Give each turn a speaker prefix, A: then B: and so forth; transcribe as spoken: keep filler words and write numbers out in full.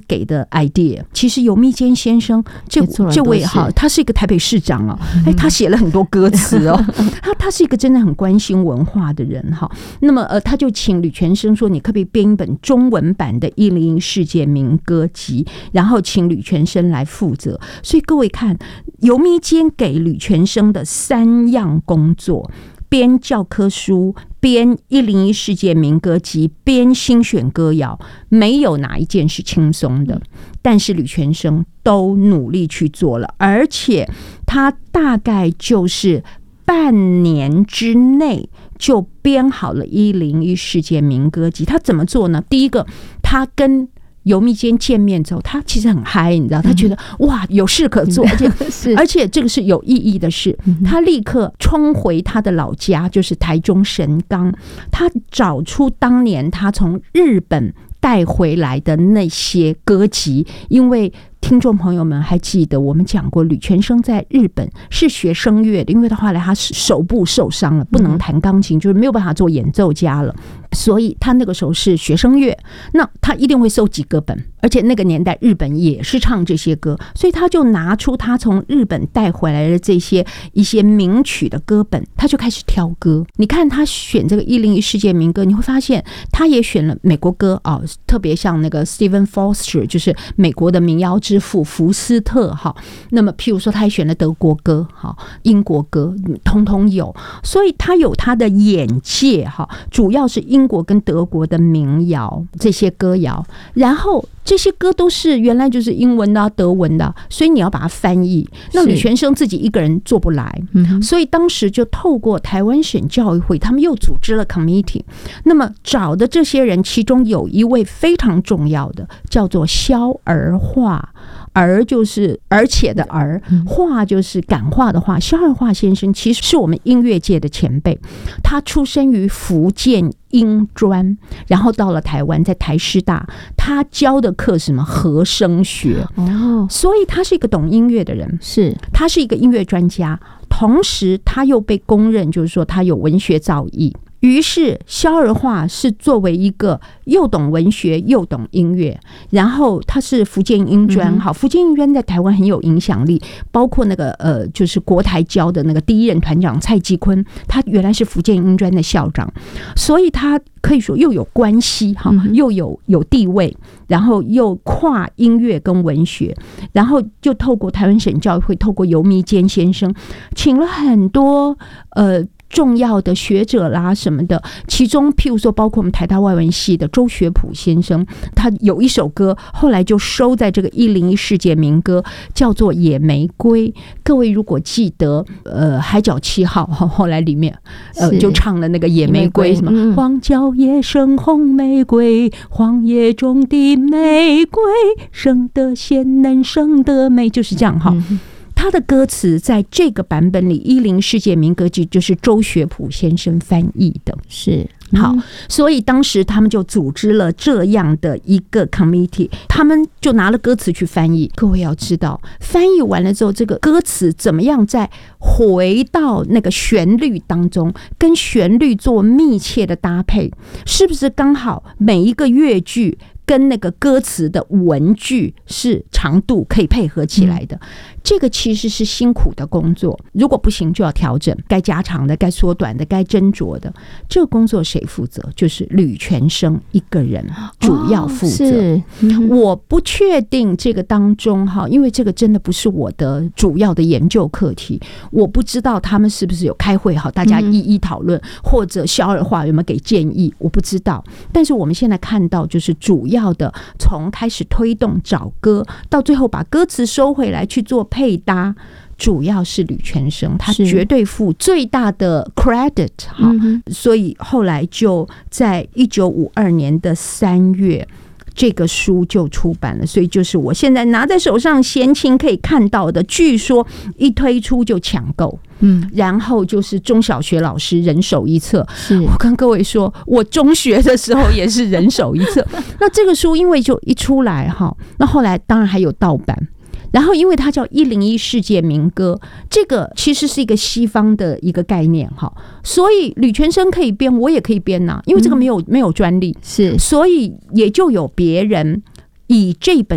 A: 给的 idea， 其实游蜜坚先生这这位哈，他是一个台北市长哦，哎，他写了很多歌词哦，他他是一个真的很关心文化的人哈。那么呃，他就请吕全生说，你可不可以编一本中文版的一零一世界民歌集，然后请吕全生来负责。所以各位看，游蜜坚给吕全生的三样工作。编教科书，编一零一世界民歌集，编新选歌谣，没有哪一件是轻松的，但是吕全生都努力去做了，而且他大概就是半年之内就编好了一零一世界民歌集。他怎么做呢？第一个，他跟游蜜坚见面之后，他其实很嗨，你知道，他觉得、嗯、哇有事可做，而且而且这个是有意义的事。他立刻冲回他的老家，就是台中神冈，他找出当年他从日本带回来的那些歌集，因为听众朋友们还记得我们讲过，吕全生在日本是学声乐的，因为他后来他手部受伤了，不能弹钢琴，就是没有办法做演奏家了，所以他那个时候是学声乐，那他一定会收集歌本，而且那个年代日本也是唱这些歌，所以他就拿出他从日本带回来的这些一些名曲的歌本，他就开始挑歌。你看他选这个一零一世界民歌，你会发现他也选了美国歌啊、哦，特别像那个 Stephen Foster， 就是美国的民谣之父福斯特哈。那么譬如说他还选了德国歌哈、英国歌，通通有，所以他有他的眼界哈，主要是英国跟德国的民谣这些歌谣，然后这些歌都是原来就是英文的、啊、德文的、啊，所以你要把它翻译。那吕全生自己一个人做不来，所以当时就透过台湾省教育会，他们又组织了 committee。那么找的这些人，其中有一位非常重要的，叫做萧儿化。儿就是而且的儿，化就是感化的化。萧儿化先生其实是我们音乐界的前辈，他出生于福建英专，然后到了台湾，在台师大，他教的课是什么和声学哦，所以他是一个懂音乐的人，是他是一个音乐专家，同时他又被公认就是说他有文学造诣。于是萧儿化是作为一个又懂文学又懂音乐，然后他是福建英专，好，福建英专在台湾很有影响力，包括那个呃，就是国台教的那个第一任团长蔡继坤，他原来是福建英专的校长，所以他可以说又有关系哈，又有有地位，然后又跨音乐跟文学，然后就透过台湾省教育会，透过游蜜坚先生，请了很多呃。重要的学者啦什么的，其中譬如说包括我们台大外文系的周学普先生，他有一首歌后来就收在这个一零一世界民歌，叫做野玫瑰。各位如果记得呃海角七号后来里面呃就唱了那个野玫瑰，什么、嗯、荒郊野生红玫瑰，荒野中的玫瑰生得鲜嫩生得美，就是这样哈、嗯，他的歌词在这个版本里，一零世界民歌集就是周学普先生翻译的，是好，所以当时他们就组织了这样的一个 committee， 他们就拿了歌词去翻译。各位要知道，翻译完了之后，这个歌词怎么样再回到那个旋律当中，跟旋律做密切的搭配，是不是刚好每一个乐句跟那个歌词的文句是长度可以配合起来的、嗯、这个其实是辛苦的工作，如果不行就要调整，该加长的该缩短的该斟酌的，这个工作谁负责？就是吕全生一个人主要负责、哦嗯、我不确定这个当中因为这个真的不是我的主要的研究课题，我不知道他们是不是有开会大家一一讨论、嗯、或者萧儿化有没有给建议，我不知道。但是我们现在看到就是主要要的从开始推动找歌到最后把歌词收回来去做配搭，主要是吕全生，他绝对负最大的 credit、嗯、所以后来就在一九五二年的三月这个书就出版了，所以就是我现在拿在手上闲情可以看到的，据说一推出就抢购，嗯，然后就是中小学老师人手一册。我跟各位说，我中学的时候也是人手一册。那这个书因为就一出来哈，那后来当然还有盗版。然后因为它叫一零一世界民歌，这个其实是一个西方的一个概念哈，所以吕全生可以编，我也可以编呐，因为这个没有、嗯、没有专利，是，所以也就有别人以这本